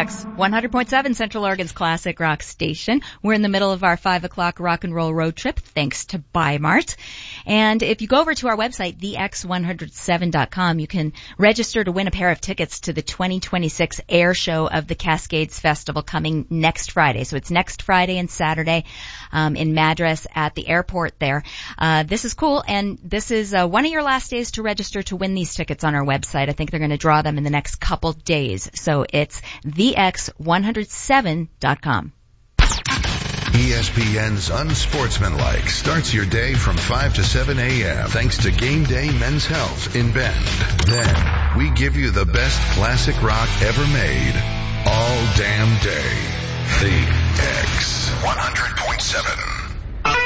X 100.7, Central Oregon's classic rock station. We're in the middle of our 5 o'clock rock and roll road trip, thanks to Bi-Mart. And if you go over to our website, thex107.com, you can register to win a pair of tickets to the 2026 air show of the Cascades Festival coming next Friday. So it's next Friday and Saturday in Madras at the airport there. This is cool, and this is one of your last days to register to win these tickets on our website. I think they're going to draw them in the next couple days. So it's thex107.com. ESPN's Unsportsmanlike starts your day from 5 to 7 a.m. thanks to Game Day Men's Health in Bend. Then we give you the best classic rock ever made all damn day. The X 100.7.